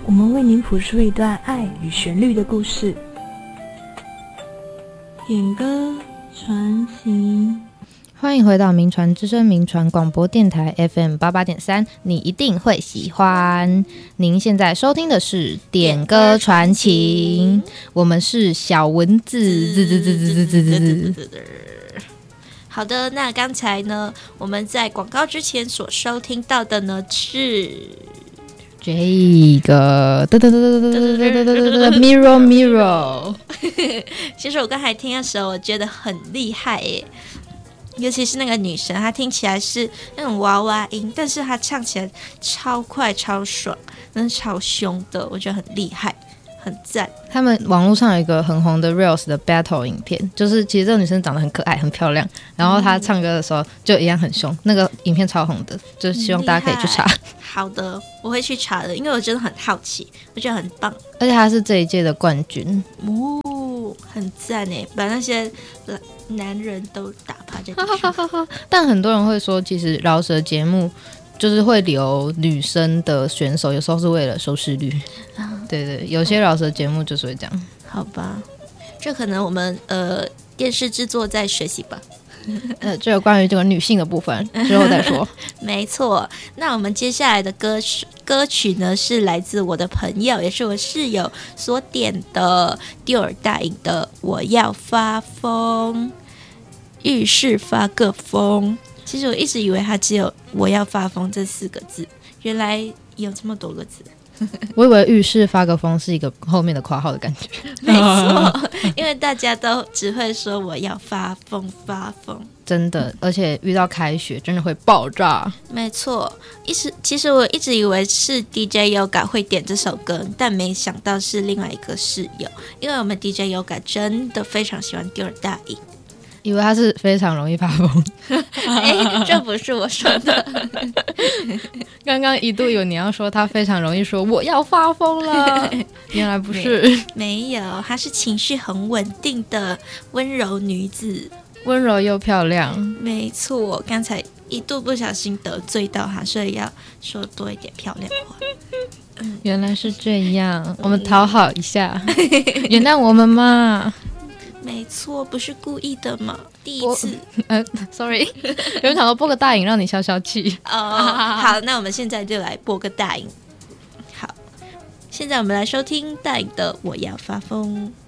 我们为您谱出一段爱与旋律的故事。点歌传情， 欢迎回到民传之声民传广播电台 FM88.3，你一定会喜欢。您现在收听的是点歌传情，我们是小蚊子。 好的，那刚才呢，我们在广告之前所收听到的呢是这个Mirror Mirror。 其实我刚才听的时候，我觉得很厉害耶，尤其是那个女生，她听起来是那种娃娃音，但是她唱起来超快、超爽，真是超凶的，我觉得很厉害。很赞。 他们网络上有一个很红的 Reels 的 Battle 影片，就是其实这个女生长得很可爱很漂亮，然后她唱歌的时候就一样很凶，那个影片超红的，就是希望大家可以去查。 好的，我会去查的，因为我真的很好奇，我觉得很棒， 而且她是这一届的冠军哦，很赞耶，把那些男人都打趴在地上。 但很多人会说，其实饶舌节目就是会留女生的选手，有时候是为了收视率。对对，有些饶舌节目就是会这样。 好吧，这可能我们电视制作在学习吧。 这有关于这个女性的部分，之后再说。 没错，那我们接下来的歌曲呢，是来自我的朋友，也是我室友所点的蒂尔大影的《我要发疯》，浴室发个疯。其实我一直以为它只有“我要发疯”这4个字，原来有这么多个字。 我以为浴室发个疯是一个后面的括号的感觉。 没错，因为大家都只会说我要发疯发疯， 真的，而且遇到开学真的会爆炸。 没错，其实我一直以为是 DJ Yoga 会点这首歌，但没想到是另外一个室友，因为我们 DJ Yoga 真的非常喜欢蒂尔大影， 以为他是非常容易发疯。 这不是我说的。 刚刚一度有你要说他非常容易说我要发疯了，原来不是。 没有，她是情绪很稳定的温柔女子， 温柔又漂亮。 没错，刚才一度不小心得罪到她，所以要说多一点漂亮话。 原来是这样，我们讨好一下，原谅我们嘛。 没错，不是故意的嘛，第一次。 sorry， 有人想说播个大影让你消消气。 好，那我们现在就来播个大影。好，现在我们来收听大影的《我要发疯》。